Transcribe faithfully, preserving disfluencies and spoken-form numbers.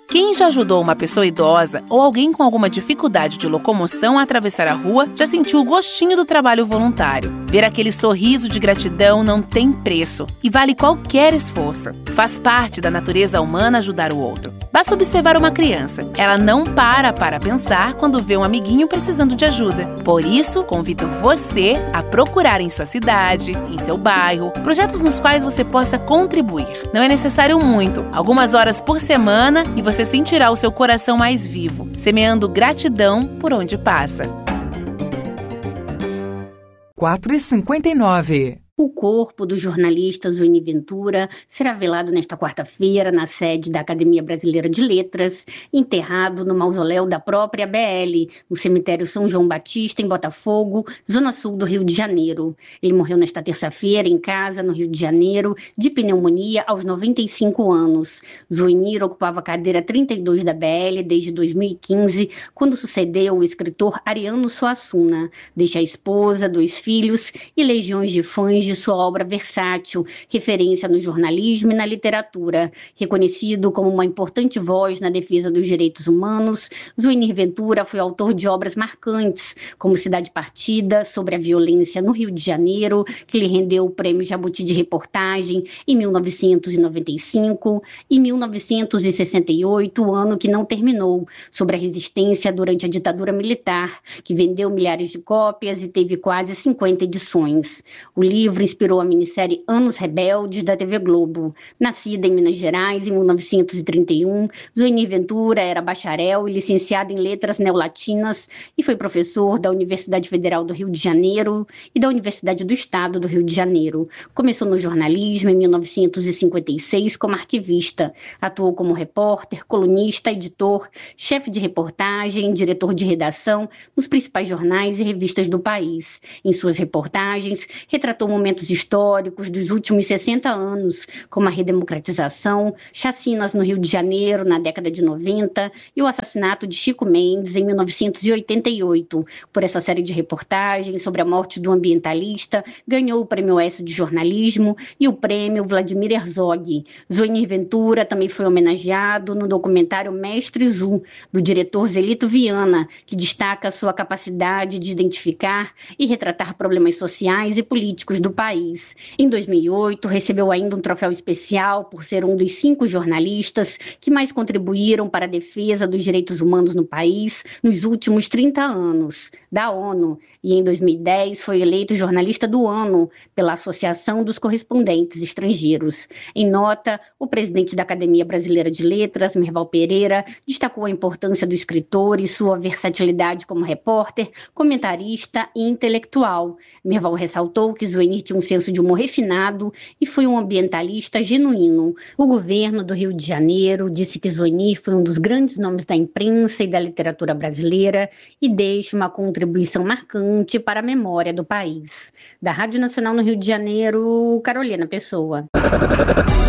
Quem já ajudou uma pessoa idosa ou alguém com alguma dificuldade de locomoção a atravessar a rua já sentiu o gostinho do trabalho voluntário. Ver aquele sorriso de gratidão não tem preço e vale qualquer esforço. Faz parte da natureza humana ajudar o outro. Basta observar uma criança. Ela não para para pensar quando vê um amiguinho precisando de ajuda. Por isso, convido você a procurar em sua cidade, em seu bairro, projetos nos quais você possa contribuir. Não é necessário muito, algumas horas por semana e você sentirá o seu coração mais vivo, semeando gratidão por onde passa. quatro e cinquenta e nove. O corpo do jornalista Zuini Ventura será velado nesta quarta-feira na sede da Academia Brasileira de Letras, enterrado no mausoléu da própria B L, no cemitério São João Batista, em Botafogo, zona sul do Rio de Janeiro. Ele morreu nesta terça-feira em casa, no Rio de Janeiro, de pneumonia aos noventa e cinco anos. Zuini ocupava a cadeira trinta e dois da B L desde dois mil e quinze, quando sucedeu o escritor Ariano Suassuna. Deixa a esposa, dois filhos e legiões de fãs de sua obra versátil, referência no jornalismo e na literatura. Reconhecido como uma importante voz na defesa dos direitos humanos, Zuinir Ventura foi autor de obras marcantes, como Cidade Partida, sobre a violência no Rio de Janeiro, que lhe rendeu o Prêmio Jabuti de Reportagem em mil novecentos e noventa e cinco, e mil novecentos e sessenta e oito, o ano que não terminou, sobre a resistência durante a ditadura militar, que vendeu milhares de cópias e teve quase cinquenta edições. O livro inspirou a minissérie Anos Rebeldes, da T V Globo. Nascida em Minas Gerais em mil novecentos e trinta e um, Zuinir Ventura era bacharel e licenciado em Letras Neolatinas e foi professor da Universidade Federal do Rio de Janeiro e da Universidade do Estado do Rio de Janeiro. Começou no jornalismo em mil novecentos e cinquenta e seis como arquivista. Atuou como repórter, colunista, editor, chefe de reportagem, diretor de redação nos principais jornais e revistas do país. Em suas reportagens, retratou momentos históricos dos últimos sessenta anos, como a redemocratização, chacinas no Rio de Janeiro na década de noventa e o assassinato de Chico Mendes em mil novecentos e oitenta e oito. Por essa série de reportagens sobre a morte do ambientalista, ganhou o Prêmio Oeste de Jornalismo e o Prêmio Vladimir Herzog. Zuinir Ventura também foi homenageado no documentário Mestre Zu, do diretor Zelito Viana, que destaca sua capacidade de identificar e retratar problemas sociais e políticos do país. Em dois mil e oito, recebeu ainda um troféu especial por ser um dos cinco jornalistas que mais contribuíram para a defesa dos direitos humanos no país nos últimos trinta anos, da ONU, e em dois mil e dez foi eleito jornalista do ano pela Associação dos Correspondentes Estrangeiros. Em nota, o presidente da Academia Brasileira de Letras, Merval Pereira, destacou a importância do escritor e sua versatilidade como repórter, comentarista e intelectual. Merval ressaltou que Zuinir tinha um senso de humor refinado e foi um ambientalista genuíno. O governo do Rio de Janeiro disse que Zuinir foi um dos grandes nomes da imprensa e da literatura brasileira e deixa uma contribuição marcante para a memória do país. Da Rádio Nacional no Rio de Janeiro, Carolina Pessoa.